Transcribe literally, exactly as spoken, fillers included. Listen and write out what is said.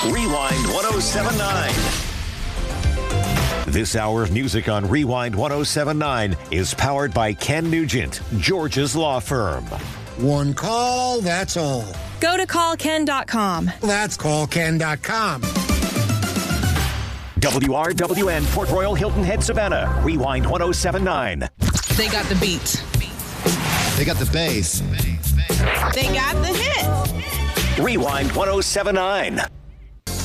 Rewind one oh seven point nine. This hour of music on Rewind one oh seven point nine is powered by Ken Nugent, George's law firm. One call, that's all. Go to call ken dot com. That's call ken dot com. W R W N, Port Royal, Hilton Head, Savannah. Rewind one oh seven point nine. They got the beat. They got the bass. They got the hit. Rewind one oh seven point nine.